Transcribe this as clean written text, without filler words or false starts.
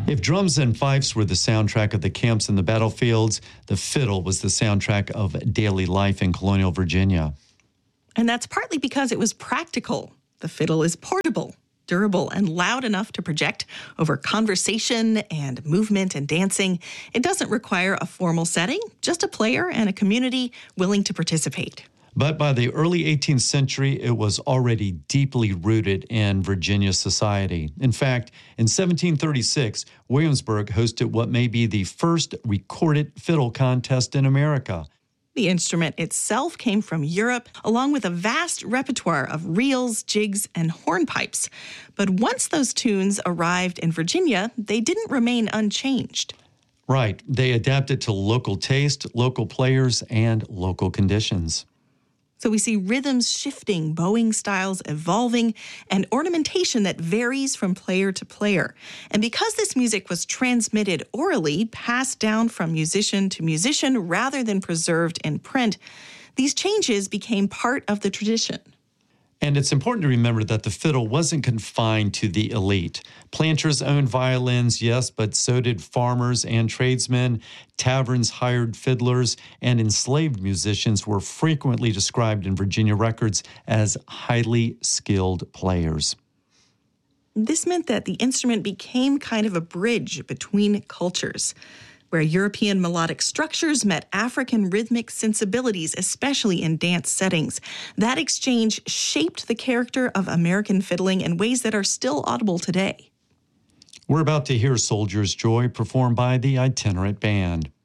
If drums and fifes were the soundtrack of the camps and the battlefields, the fiddle was the soundtrack of daily life in colonial Virginia. And that's partly because it was practical. The fiddle is portable, durable, and loud enough to project over conversation and movement and dancing. It doesn't require a formal setting, just a player and a community willing to participate. But by the early 18th century, it was already deeply rooted in Virginia society. In fact, in 1736, Williamsburg hosted what may be the first recorded fiddle contest in America. The instrument itself came from Europe, along with a vast repertoire of reels, jigs, and hornpipes. But once those tunes arrived in Virginia, they didn't remain unchanged. Right. They adapted to local taste, local players, and local conditions. So we see rhythms shifting, bowing styles evolving, and ornamentation that varies from player to player. And because this music was transmitted orally, passed down from musician to musician rather than preserved in print, these changes became part of the tradition. And it's important to remember that the fiddle wasn't confined to the elite. Planters owned violins, yes, but so did farmers and tradesmen. Taverns hired fiddlers, and enslaved musicians were frequently described in Virginia records as highly skilled players. This meant that the instrument became kind of a bridge between cultures, where European melodic structures met African rhythmic sensibilities, especially in dance settings. That exchange shaped the character of American fiddling in ways that are still audible today. We're about to hear Soldier's Joy performed by the Itinerant Band.